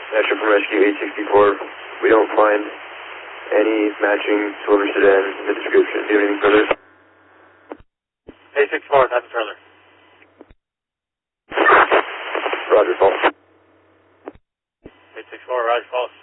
Metro from Rescue 864. We don't find any matching silver sedan in the description. Do you have anything further? 864, nothing further. Roger, false. 864, Roger, false.